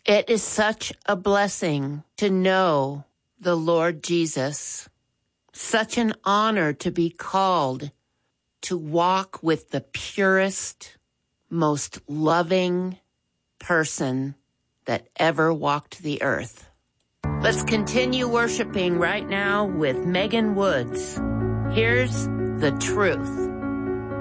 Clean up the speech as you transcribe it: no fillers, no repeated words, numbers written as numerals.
It is such a blessing to know the Lord Jesus. Such an honor to be called to walk with the purest, most loving person that ever walked the earth. Let's continue worshiping right now with Megan Woods. Here's the truth.